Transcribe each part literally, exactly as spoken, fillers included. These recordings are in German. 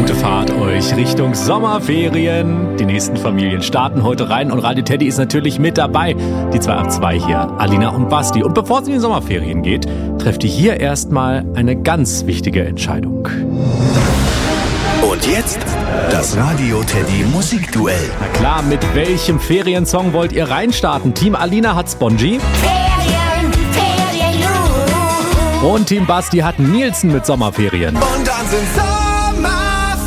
Gute Fahrt euch Richtung Sommerferien. Die nächsten Familien starten heute rein und Radio Teddy ist natürlich mit dabei. Die zwei ab zwei hier, Alina und Basti. Und bevor es in die Sommerferien geht, trefft ihr hier erstmal eine ganz wichtige Entscheidung. Und jetzt das Radio Teddy Musikduell. Na klar, mit welchem Feriensong wollt ihr reinstarten? Team Alina hat Spongy. Ferien, Ferien, juhu. Und Team Basti hat Nielsen mit Sommerferien. Und dann sind Sommerferien.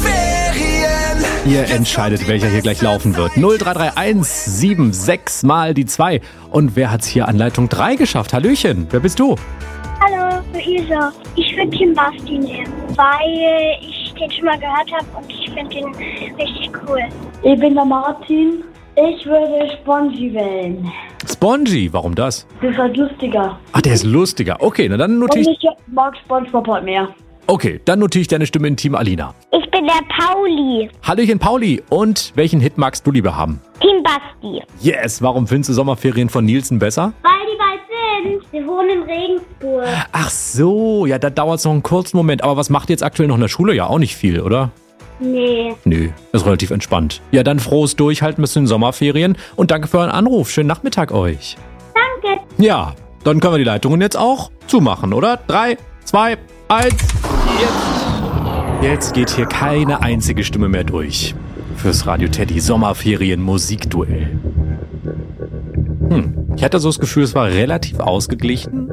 Ihr entscheidet, welcher hier gleich laufen wird. null drei drei eins sieben sechs mal die zwei. Und wer hat's hier an Leitung drei geschafft? Hallöchen, wer bist du? Hallo, Luisa. Ich würde Team Basti nehmen, weil ich den schon mal gehört habe und ich finde den richtig cool. Ich bin der Martin. Ich würde Spongy wählen. Spongy, warum das? Das ist halt lustiger. Ach, der ist lustiger. Okay, na dann notiere Und ich... ich mag SpongeBob halt mehr. Okay, dann notiere ich deine Stimme in Team Alina. Ich bin der Pauli. Hallöchen Pauli, und welchen Hit magst du lieber haben? Team Basti. Yes, warum findest du Sommerferien von Nielsen besser? Weil die bald sind. Wir wohnen in Regensburg. Ach so, ja, da dauert es noch einen kurzen Moment. Aber was macht ihr jetzt aktuell noch in der Schule? Ja, auch nicht viel, oder? Nee. Nö, ist relativ entspannt. Ja, dann frohes Durchhalten bis zu den Sommerferien und danke für euren Anruf. Schönen Nachmittag euch. Danke. Ja, dann können wir die Leitungen jetzt auch zumachen, oder? Drei, zwei, eins, jetzt. Jetzt geht hier keine einzige Stimme mehr durch. Fürs Radio Teddy Sommerferien Musikduell. Hm, ich hatte so das Gefühl, es war relativ ausgeglichen.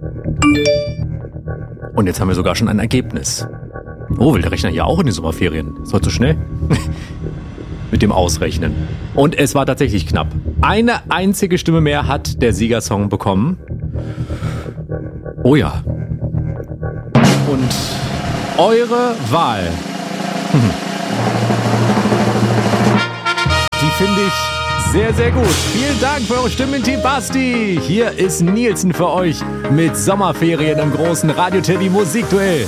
Und jetzt haben wir sogar schon ein Ergebnis. Oh, will der Rechner hier auch in die Sommerferien? Ist heute so schnell? Mit dem Ausrechnen. Und es war tatsächlich knapp. Eine einzige Stimme mehr hat der Siegersong bekommen. Oh ja. Und eure Wahl. Hm. Die finde ich sehr, sehr gut. Vielen Dank für eure Stimmen, Team Basti. Hier ist Nielsen für euch mit Sommerferien im großen Radio Teddy Musikduell.